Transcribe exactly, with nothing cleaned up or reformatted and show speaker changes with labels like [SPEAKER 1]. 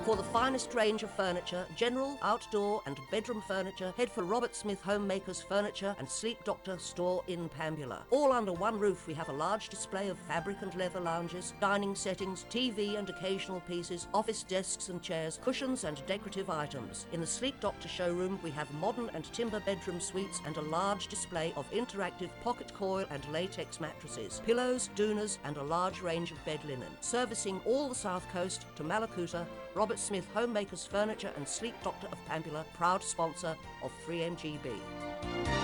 [SPEAKER 1] For the finest range of furniture, general, outdoor and bedroom furniture, head for Robert Smith Homemakers Furniture and Sleep Doctor store in Pambula. All under one roof, we have a large display of fabric and leather lounges, dining settings, T V and occasional pieces, office desks and chairs, cushions and decorative items. In the Sleep Doctor showroom, we have modern and timber bedroom suites and a large display of interactive pocket coil and latex mattresses, pillows, doonas and a large range of bed linen. Servicing all the South Coast to Malakuta, Robert Smith Homemakers Furniture and Sleep Doctor of Pambula, proud sponsor of three M G B.